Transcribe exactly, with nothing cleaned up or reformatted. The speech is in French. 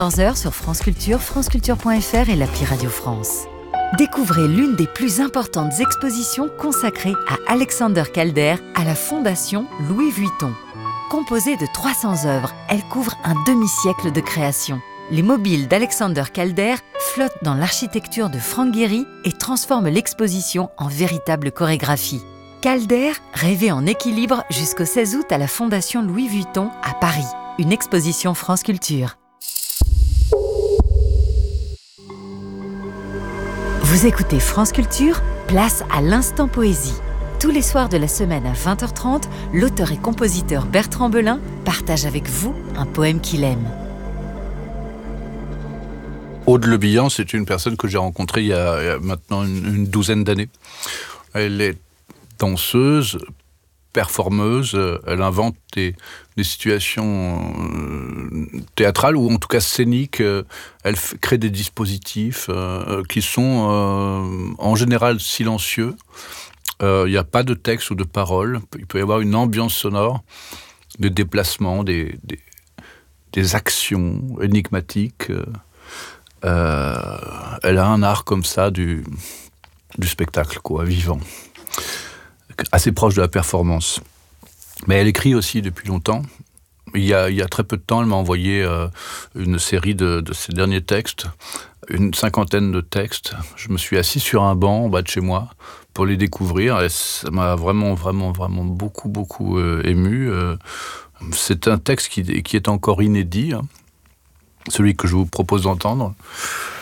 quatorze heures sur France Culture, franceculture point f r et l'appli Radio France. Découvrez l'une des plus importantes expositions consacrées à Alexander Calder à la Fondation Louis Vuitton. Composée de trois cents œuvres, elle couvre un demi-siècle de création. Les mobiles d'Alexander Calder flottent dans l'architecture de Frank Gehry et transforment l'exposition en véritable chorégraphie. Calder rêvait en équilibre jusqu'au seize août à la Fondation Louis Vuitton à Paris. Une exposition France Culture. Vous écoutez France Culture, place à l'instant poésie. Tous les soirs de la semaine à vingt heures trente, l'auteur et compositeur Bertrand Belin partage avec vous un poème qu'il aime. Aude Le Bihan, c'est une personne que j'ai rencontrée il y a, il y a maintenant une, une douzaine d'années. Elle est danseuse, performeuse, elle invente des, des situations euh, théâtrales ou en tout cas scéniques. Euh, elle f- crée des dispositifs euh, qui sont euh, en général silencieux. Il euh, n'y a pas de texte ou de parole. Il peut y avoir une ambiance sonore, des déplacements, des, des, des actions énigmatiques. Euh, elle a un art comme ça du, du spectacle, quoi, vivant. Assez proche de la performance. Mais elle écrit aussi depuis longtemps. Il y a, il y a très peu de temps, elle m'a envoyé euh, une série de, de ses derniers textes, une cinquantaine de textes. Je me suis assis sur un banc en bas de chez moi pour les découvrir. Et ça m'a vraiment, vraiment, vraiment beaucoup, beaucoup euh, ému. Euh, c'est un texte qui, qui est encore inédit, hein, celui que je vous propose d'entendre.